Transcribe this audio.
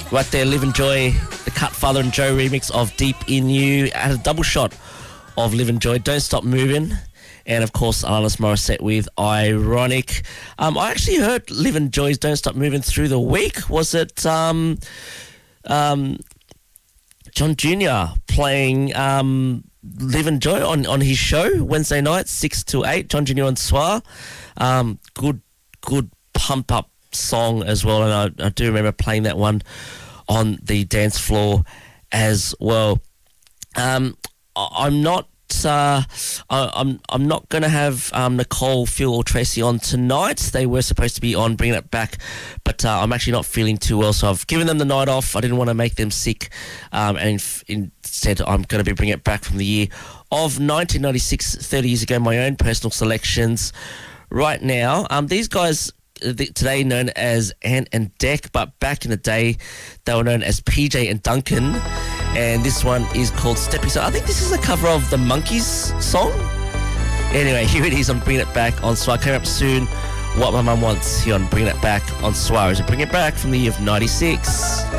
Right there, Live and Joy, the Cut Father and Joe remix of Deep in You. I had a double shot of Live and Joy, Don't Stop Moving, and of course Alanis Morissette with Ironic. I actually heard Live and Joy's Don't Stop Moving through the week. Was it John Jr. playing Live and Joy on his show Wednesday night, 6 to 8, John Jr. and Soir. Good pump up song as well, and I do remember playing that one on the dance floor as well. I'm not going to have Nicole, Phil, or Tracy on tonight. They were supposed to be on Bringing It Back, but I'm actually not feeling too well, so I've given them the night off. I didn't want to make them sick, and instead I'm going to be Bringing It Back from the year of 1996, 30 years ago, my own personal selections. Right now, these guys today known as Ant and Dec, but back in the day they were known as PJ and Duncan, and this one is called Stepping Stone. I think this is a cover of the Monkees song. Anyway, here it is on Bring It Back on Swire. Coming up soon, What My Mum Wants here on Bring It Back on Swire. Is it Bring It Back from the year of 96?